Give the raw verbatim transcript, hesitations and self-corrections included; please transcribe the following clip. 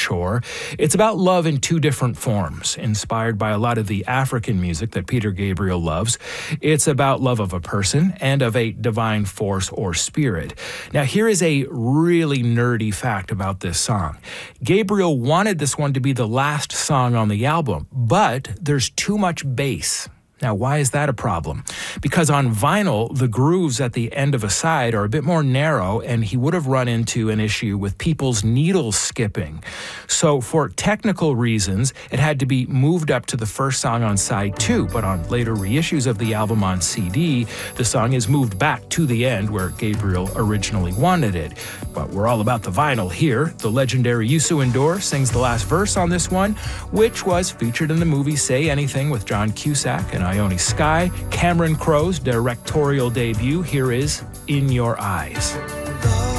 chore. It's about love in two different forms, inspired by a lot of the African music that Peter Gabriel loves. It's about love of a person and of a divine force or spirit. Now, here is a really nerdy fact about this song. Gabriel wanted this one to be the last song on the album, but there's too much bass. Now, why is that a problem? Because on vinyl, the grooves at the end of a side are a bit more narrow, and he would have run into an issue with people's needles skipping. So for technical reasons, it had to be moved up to the first song on side two, but on later reissues of the album on C D, the song is moved back to the end where Gabriel originally wanted it. But we're all about the vinyl here. The legendary Youssou N'Dour sings the last verse on this one, which was featured in the movie Say Anything with John Cusack and Ione Skye. Cameron Crowe's directorial debut. Here is In Your Eyes.